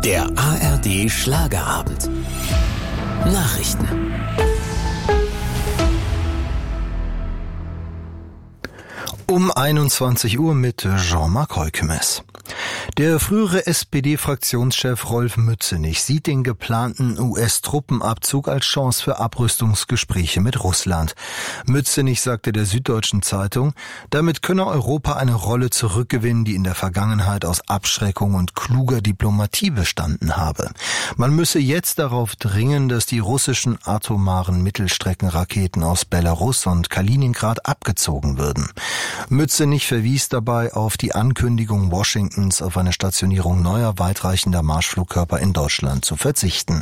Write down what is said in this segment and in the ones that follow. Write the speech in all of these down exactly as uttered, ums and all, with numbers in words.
Der A R D Schlagerabend. Nachrichten. Um einundzwanzig Uhr mit Jean-Marc Heukemes. Der frühere S P D-Fraktionschef Rolf Mützenich sieht den geplanten U S-Truppenabzug als Chance für Abrüstungsgespräche mit Russland. Mützenich sagte der Süddeutschen Zeitung, damit könne Europa eine Rolle zurückgewinnen, die in der Vergangenheit aus Abschreckung und kluger Diplomatie bestanden habe. Man müsse jetzt darauf dringen, dass die russischen atomaren Mittelstreckenraketen aus Belarus und Kaliningrad abgezogen würden. Mützenich verwies dabei auf die Ankündigung Washingtons, auf eine Stationierung neuer, weitreichender Marschflugkörper in Deutschland zu verzichten.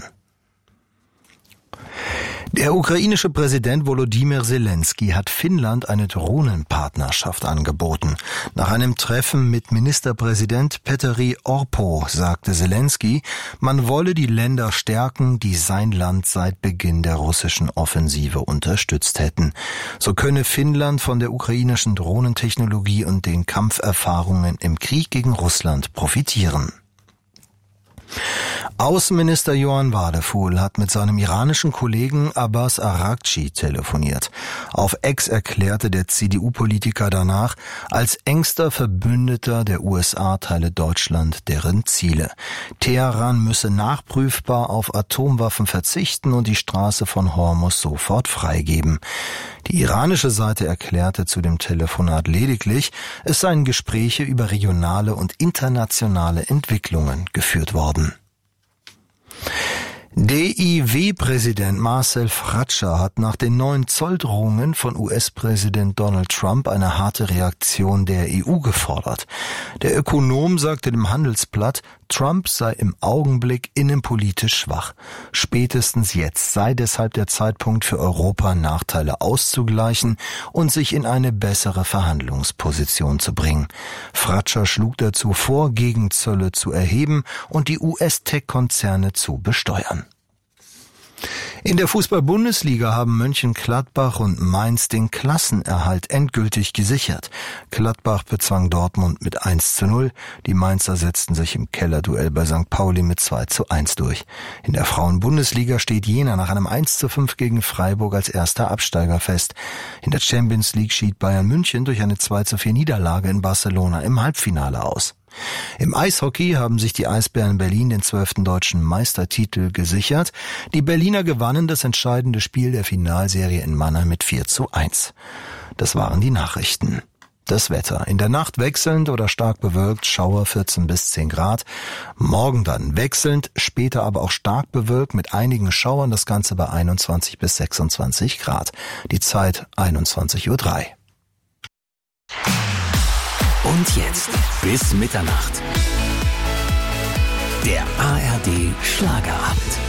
Der ukrainische Präsident Volodymyr Zelensky hat Finnland eine Drohnenpartnerschaft angeboten. Nach einem Treffen mit Ministerpräsident Petteri Orpo sagte Zelensky, man wolle die Länder stärken, die sein Land seit Beginn der russischen Offensive unterstützt hätten. So könne Finnland von der ukrainischen Drohnentechnologie und den Kampferfahrungen im Krieg gegen Russland profitieren. Außenminister Johann Wadefuhl hat mit seinem iranischen Kollegen Abbas Araghchi telefoniert. Auf X erklärte der C D U-Politiker danach, als engster Verbündeter der U S A teile Deutschland deren Ziele. Teheran müsse nachprüfbar auf Atomwaffen verzichten und die Straße von Hormuz sofort freigeben. Die iranische Seite erklärte zu dem Telefonat lediglich, es seien Gespräche über regionale und internationale Entwicklungen geführt worden. D I W-Präsident Marcel Fratscher hat nach den neuen Zolldrohungen von U S-Präsident Donald Trump eine harte Reaktion der E U gefordert. Der Ökonom sagte dem Handelsblatt, Trump sei im Augenblick innenpolitisch schwach. Spätestens jetzt sei deshalb der Zeitpunkt für Europa, Nachteile auszugleichen und sich in eine bessere Verhandlungsposition zu bringen. Fratscher schlug dazu vor, Gegenzölle zu erheben und die U S-Tech-Konzerne zu besteuern. In der Fußball-Bundesliga haben Mönchengladbach und Mainz den Klassenerhalt endgültig gesichert. Gladbach bezwang Dortmund mit eins zu null, die Mainzer setzten sich im Kellerduell bei Sankt Pauli mit zwei zu eins durch. In der Frauen-Bundesliga steht Jena nach einem eins zu fünf gegen Freiburg als erster Absteiger fest. In der Champions League schied Bayern München durch eine zwei zu vier Niederlage in Barcelona im Halbfinale aus. Im Eishockey haben sich die Eisbären Berlin den zwölften deutschen Meistertitel gesichert. Die Berliner gewannen das entscheidende Spiel der Finalserie in Mannheim mit vier zu eins. Das waren die Nachrichten. Das Wetter. In der Nacht wechselnd oder stark bewölkt, Schauer vierzehn bis zehn Grad. Morgen dann wechselnd, später aber auch stark bewölkt mit einigen Schauern, das Ganze bei einundzwanzig bis sechsundzwanzig Grad. Die Zeit einundzwanzig Uhr drei. Und jetzt bis Mitternacht. Der A R D Schlagerabend.